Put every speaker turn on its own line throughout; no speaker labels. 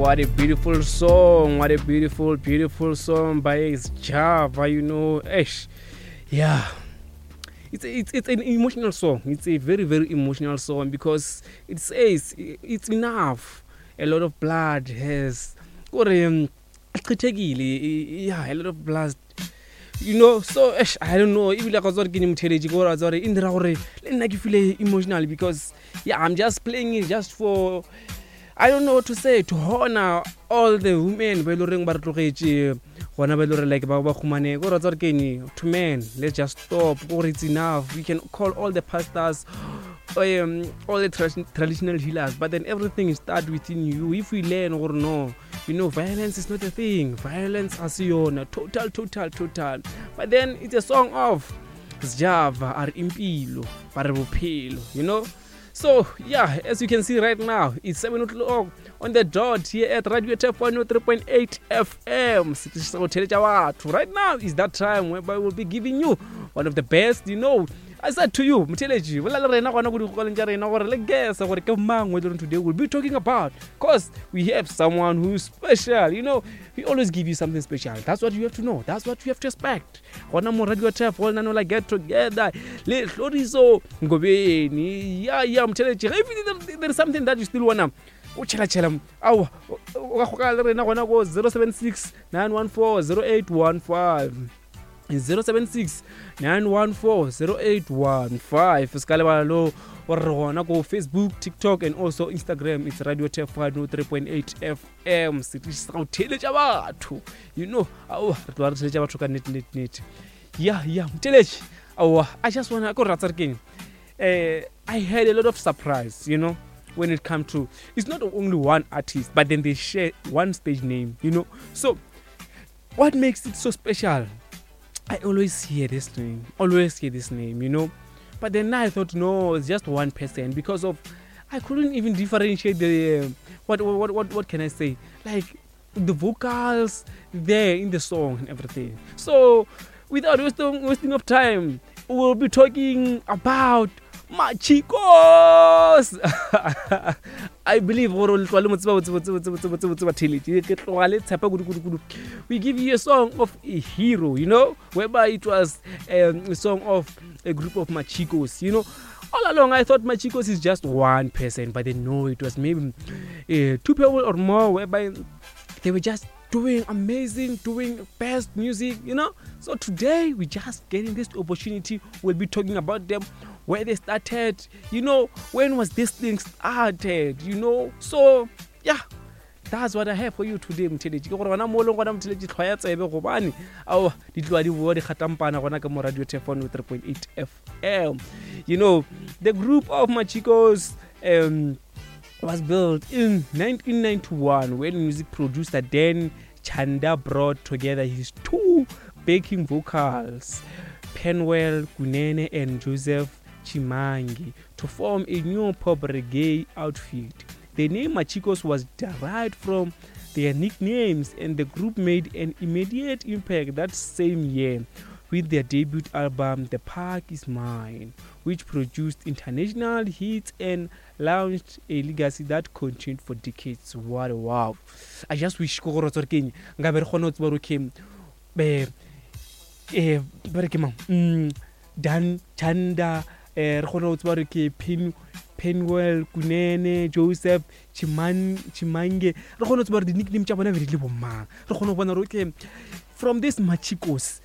what a beautiful song. What a beautiful, beautiful song by Java, you know. Yeah. It's an emotional song. It's a very, very emotional song because it says it's enough. A lot of blood has yeah, a lot of blood. You know, so I don't know. Even like I was feel emotional because yeah, I'm just playing it just for, I don't know what to say, to honor all the women to men. Let's just stop. It's enough. We can call all the pastors, all the traditional healers, but then everything starts within you. If we learn or no, you know, violence is not a thing. Violence is total. But then it's a song of Java, our impilo, parabopelo, you know. So yeah, as you can see right now, it's 7 o'clock on the dot here at Radio TF 103.8 FM. Right now is that time whereby we'll be giving you one of the best, you know. I said to you, Muteleji, today we'll be talking about, because we have someone who's special, you know. We always give you something special. That's what you have to know. That's what you have to expect. Radio TF, all get together. Yeah, Muteleji. If there is something that you still wanna, 076 914 0815 076 914 0815. Scalabalo or go Facebook, TikTok, and also Instagram. It's Radio TF 103.8 FM. You know, yeah. I just wanna go again. I had a lot of surprise, you know, when it comes to, it's not only one artist, but then they share one stage name, you know. So what makes it so special? I always hear this name, you know. But then I thought, no, it's just one person, because of, I couldn't even differentiate the what can I say, like the vocals there in the song and everything. So without wasting of time, we'll be talking about Machicos. I believe we give you a song of a hero, you know, whereby it was a song of a group of Machicos, you know. All along I thought Machicos is just one person, but then no, it was maybe 2 people or more, whereby they were just doing amazing, doing best music, you know. So today we just getting this opportunity. We'll be talking about them, where they started, you know, when was this thing started, you know. So yeah, that's what I have for you today, Mteleji. You know, the group of Machicos was built in 1991 when music producer Dan Chanda brought together his 2 backing vocals, Penwell Kunene and Joseph Chimangi, to form a new pop reggae outfit. The name Machicos was derived from their nicknames, and the group made an immediate impact that same year with their debut album The Park Is Mine, which produced international hits and launched a legacy that continued for decades. What a wow. I just wish Dan Chanda Penwell Kunene Joseph Chimange the nickname from this Machicos.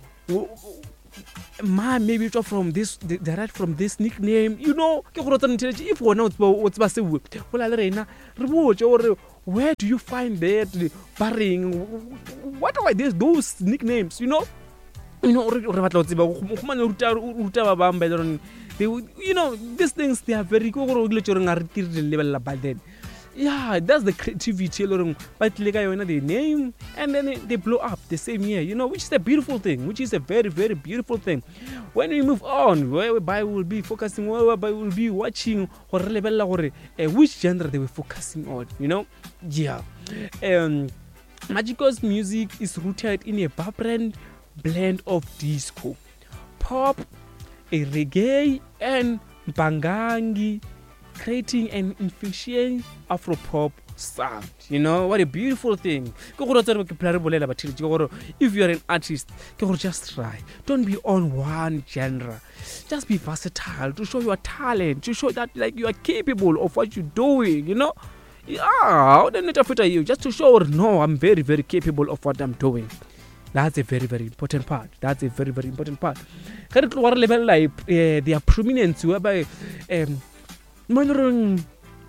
Maybe it's from this, direct from this nickname, you know. If one knows what's where do you find that barring? What are those nicknames, you know? You know, you know, these things, they are very good. Yeah, that's the creativity. But they name and then they blow up the same year, you know, which is a beautiful thing, which is a very, very beautiful thing. When we move on, whereby we'll be focusing, whereby we'll be watching which genre they were focusing on, you know. Yeah. Machicos music is rooted in a vibrant blend of disco, pop, a reggae, and bangangi creating an infectious Afro-pop sound. You know, what a beautiful thing. If you're an artist, just try. Don't be on one genre. Just be versatile to show your talent, to show that like you are capable of what you're doing, you know. Yeah, just to show, no, I'm very, very capable of what I'm doing. That's a very, very important part. That's a very, very important part. Their prominence whereby no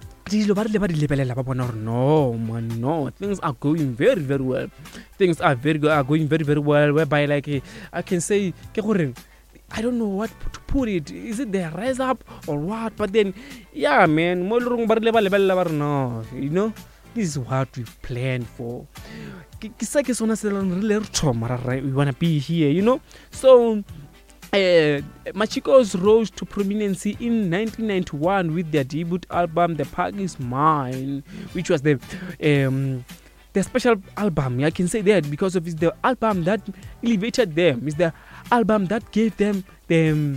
man, no, things are going very, very well. Things are going very, very well, whereby like I can say I don't know what to put it. Is it the rise up or what? But then yeah, man, no, you know, this is what we've planned for. We want to be here, you know. So Machicos rose to prominence in 1991 with their debut album The Park Is Mine, which was the special album. I can say that because of it's the album that elevated them. It's the album that gave them the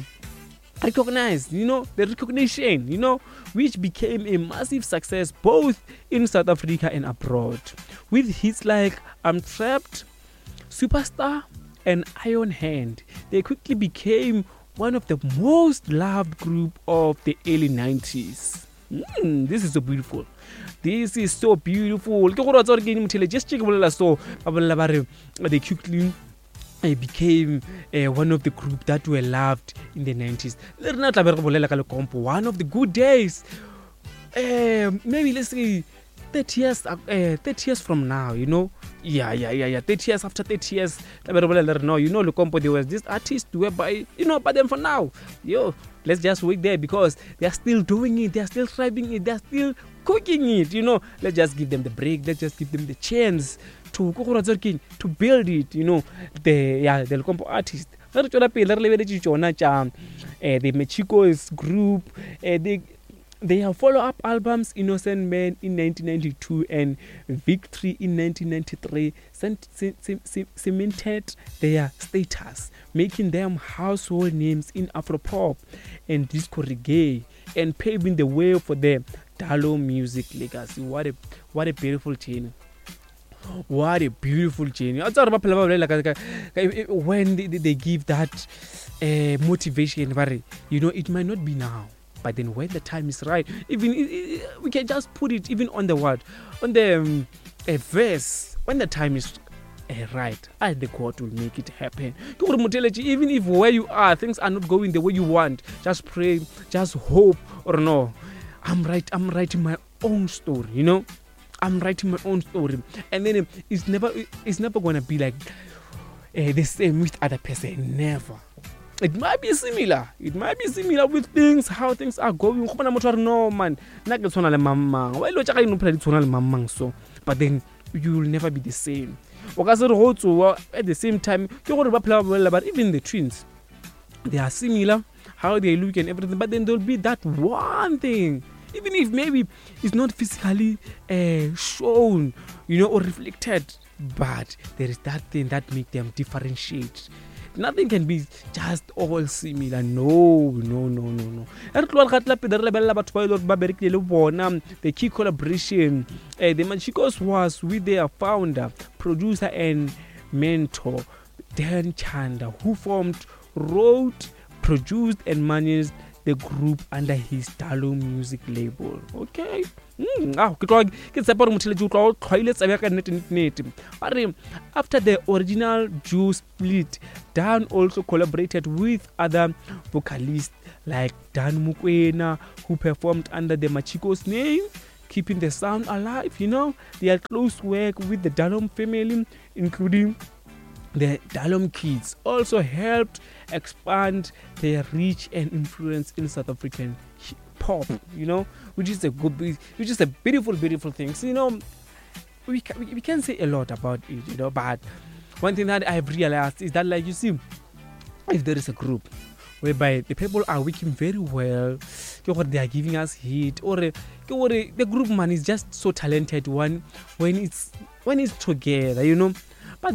recognition, you know, which became a massive success both in South Africa and abroad. With hits like I'm Trapped, Superstar, and Iron Hand, they quickly became one of the most loved group of the early 90s. This is so beautiful. This is so beautiful. Just check so they quickly became one of the group that were loved in the 90s. One of the good days, maybe let's say 30 years from now, you know. 30 years after 30 years, no, you know, Lukompo, there was this artist whereby, you know, but then for now, let's just wait there because they are still doing it, they are still thriving it, they are still cooking it, you know. Let's just give them the break, let's just give them the chance to build it, you know. The Lukompo artist, the Machicos group, they have follow-up albums, Innocent Man in 1992 and Victory in 1993, cemented their status, making them household names in Afropop and disco reggae, and paving the way for the Dalo music legacy. What a beautiful chain. What a beautiful chain. When they give that motivation, you know, it might not be now, but then when the time is right, even we can just put it even on the word, on the verse, when the time is right, I think God will make it happen. Even if where you are, things are not going the way you want, just pray, just hope, or no, I'm writing my own story, you know. I'm writing my own story, and then it's never gonna be like the same with other person. Never. It might be similar. It might be similar with things, how things are going. No man, but then you will never be the same. At the same time, even the twins, they are similar, how they look and everything, but then there'll be that one thing. Even if maybe it's not physically shown, you know, or reflected, but there is that thing that makes them differentiate. Nothing can be just all similar. No. The key collaboration, the Machicos was with their founder, producer, and mentor, Dan Chanda, who wrote, produced, and managed the group under his Dalo music label. Okay. After the original Jew split, Dan also collaborated with other vocalists like Dan Mukwena, who performed under the Machicos name, keeping the sound alive, you know. They had close work with the Dalom family, including the Dalom Kids, also helped expand their reach and influence in South African pop, you know, which is a beautiful thing. So, you know, we can say a lot about it, you know, but one thing that I've realized is that, like, you see, if there is a group whereby the people are working very well, they are giving us hit, or the group man is just so talented when it's together, you know.